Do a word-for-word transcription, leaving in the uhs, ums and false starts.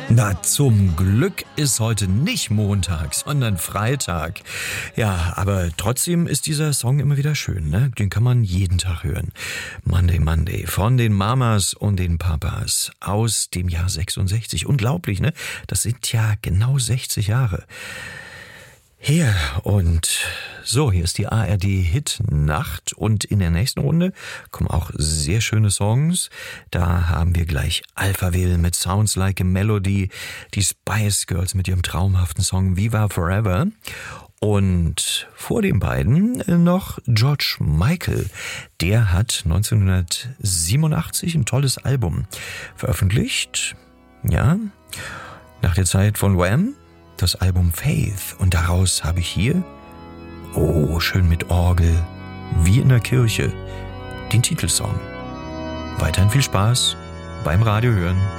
Na, zum Glück ist heute nicht Montag, sondern Freitag. Ja, aber trotzdem ist dieser Song immer wieder schön, ne? Den kann man jeden Tag hören. Monday, Monday von den Mamas und den Papas aus dem Jahr sechsundsechzig. Unglaublich, ne? Das sind ja genau sechzig Jahre. Hier und so, hier ist die A R D-Hit-Nacht und in der nächsten Runde kommen auch sehr schöne Songs. Da haben wir gleich Alphaville mit Sounds Like a Melody, die Spice Girls mit ihrem traumhaften Song Viva Forever und vor den beiden noch George Michael. Der hat neunzehnhundertsiebenundachtzig ein tolles Album veröffentlicht, ja, nach der Zeit von Wham, das Album Faith, und daraus habe ich hier, oh, schön mit Orgel, wie in der Kirche, den Titelsong. Weiterhin viel Spaß beim Radio hören.